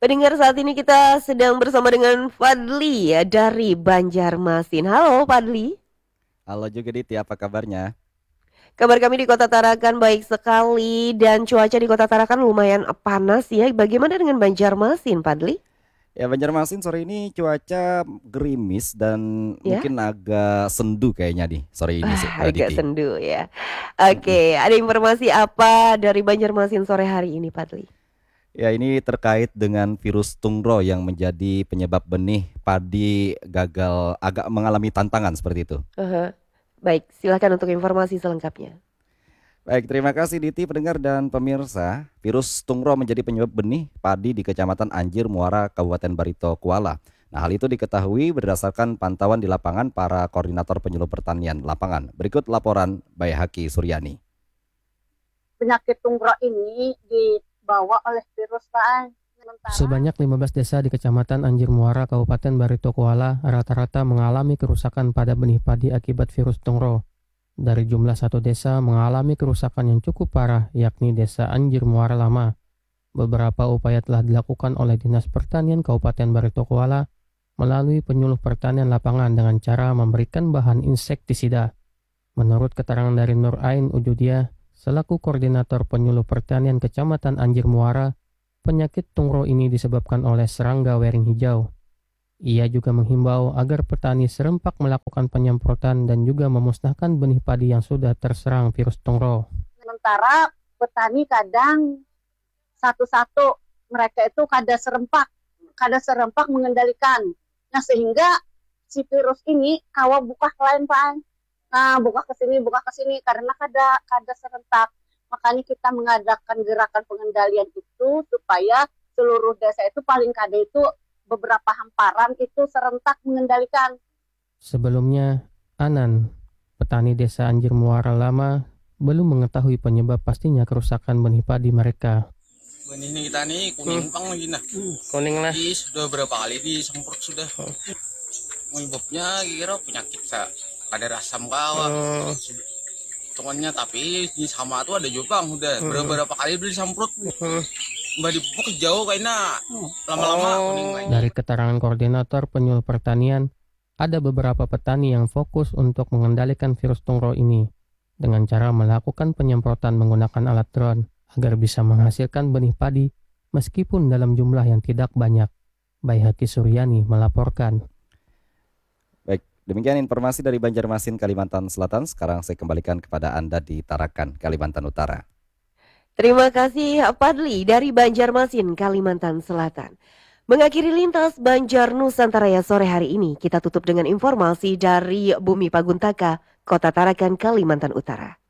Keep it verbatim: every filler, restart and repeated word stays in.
Pendengar, saat ini kita sedang bersama dengan Fadli ya dari Banjarmasin. Halo Fadli. Halo juga Diti, apa kabarnya? Kabar kami di Kota Tarakan baik sekali dan cuaca di Kota Tarakan lumayan panas ya. Bagaimana dengan Banjarmasin, Fadli? Ya Banjarmasin sore ini cuaca gerimis dan Ya? mungkin agak sendu kayaknya nih sore ini sih, Ah, eh, agak Diti. sendu ya. Mm-mm. Oke, ada informasi apa dari Banjarmasin sore hari ini, Fadli? Ya ini terkait dengan virus tungro yang menjadi penyebab benih padi gagal agak mengalami tantangan seperti itu. Aha. Baik, silakan untuk informasi selengkapnya. Baik, terima kasih Diti, pendengar dan pemirsa. Virus tungro menjadi penyebab benih padi di Kecamatan Anjir Muara, Kabupaten Barito, Kuala. Nah, hal itu diketahui berdasarkan pantauan di lapangan para koordinator penyuluh pertanian lapangan. Berikut laporan Bayhaki Suryani. Penyakit tungro ini dibawa oleh virus Pak. Sementara Sebanyak lima belas desa di Kecamatan Anjir Muara, Kabupaten Barito Kuala, rata-rata mengalami kerusakan pada benih padi akibat virus tungro. Dari jumlah satu desa mengalami kerusakan yang cukup parah, yakni Desa Anjir Muara Lama. Beberapa upaya telah dilakukan oleh Dinas Pertanian Kabupaten Barito Kuala melalui penyuluh pertanian lapangan dengan cara memberikan bahan insektisida. Menurut keterangan dari Nur Ain Ujudia, selaku koordinator penyuluh pertanian Kecamatan Anjir Muara, penyakit tungro ini disebabkan oleh serangga wering hijau. Ia juga menghimbau agar petani serempak melakukan penyemprotan dan juga memusnahkan benih padi yang sudah terserang virus tungro. sementara petani kadang satu-satu mereka itu kada serempak, kada serempak mengendalikan. Nah sehingga si virus ini kawa buka lain Pak. Nah buka ke sini, buka ke sini karena kada kada serentak. Makanya kita mengadakan gerakan pengendalian itu supaya seluruh desa itu paling kada itu beberapa hamparan itu serentak mengendalikan. Sebelumnya, Anan, petani desa Anjir Muara Lama, belum mengetahui penyebab pastinya kerusakan benih padi mereka. Benih ini kita nih kuning pang lagi nah. Kuning lah. Jadi sudah berapa kali disemprot sudah. Penyebabnya kira penyakit sa ada rasam kawa. Oh. Hitungannya tapi di sama tuh ada jopang udah berapa kali udah disemprot. Mbak dipupuk jauh kayaknya lama-lama kuning lagi. Dari keterangan koordinator penyuluh pertanian, ada beberapa petani yang fokus untuk mengendalikan virus tungro ini dengan cara melakukan penyemprotan menggunakan alat drone agar bisa menghasilkan benih padi meskipun dalam jumlah yang tidak banyak. Bayhaki Suryani melaporkan. Baik, demikian informasi dari Banjarmasin, Kalimantan Selatan. Sekarang saya kembalikan kepada Anda di Tarakan, Kalimantan Utara. Terima kasih Fadli dari Banjarmasin, Kalimantan Selatan. Mengakhiri lintas Banjar Nusantara ya sore hari ini, kita tutup dengan informasi dari Bumi Paguntaka, Kota Tarakan, Kalimantan Utara.